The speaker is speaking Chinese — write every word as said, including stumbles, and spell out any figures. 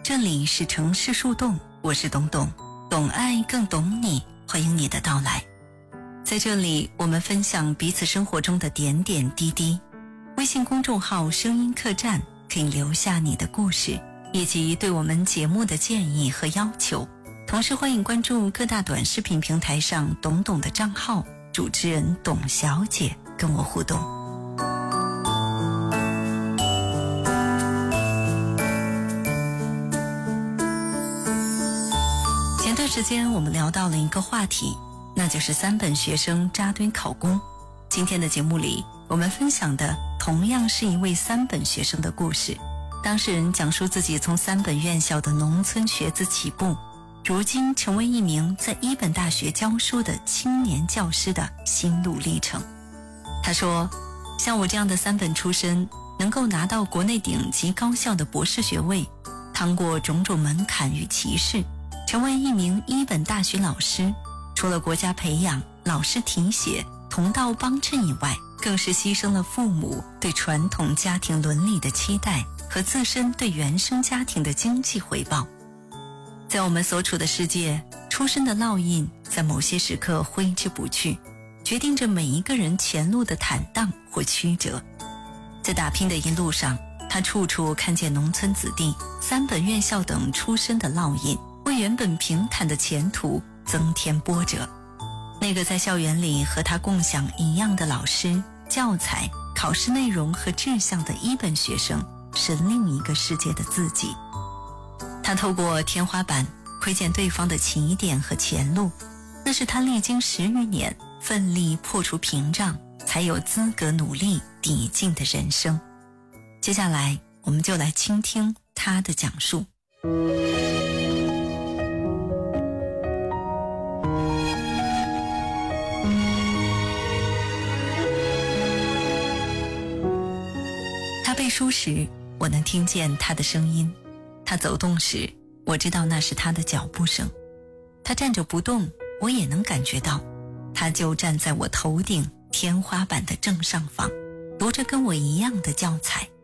这里是城市树洞，我是董董，懂爱更懂你，欢迎你的到来。在这里，我们分享彼此生活中的点点滴滴。微信公众号声音客栈可以留下你的故事，以及对我们节目的建议和要求。同时欢迎关注各大短视频平台上董董的账号，主持人董小姐跟我互动。前段时间我们聊到了一个话题，那就是三本学生扎堆考公。今天的节目里，我们分享的同样是一位三本学生的故事。当事人讲述自己从三本院校的农村学子起步，如今成为一名在一本大学教书的青年教师的心路历程。他说，像我这样的三本出身，能够拿到国内顶级高校的博士学位，趟过种种门槛与歧视，成为一名一本大学老师，除了国家培养、老师提携、同道帮衬以外，更是牺牲了父母对传统家庭伦理的期待和自身对原生家庭的经济回报。在我们所处的世界，出身的烙印在某些时刻挥之不去，决定着每一个人前路的坦荡或曲折。在打拼的一路上，他处处看见农村子弟、三本院校等出身的烙印，为原本平坦的前途增添波折。那个在校园里和他共享一样的老师、教材、考试内容和志向的一本学生，是另一个世界的自己。他透过天花板窥见对方的起点和前路，那是他历经十余年奋力破除屏障，才有资格努力抵近的人生。接下来我们就来倾听他的讲述。他背书时，我能听见他的声音；他走动时，我知道那是他的脚步声；他站着不动，我也能感觉到，他就站在我头顶天花板的正上方，读着跟我一样的教材。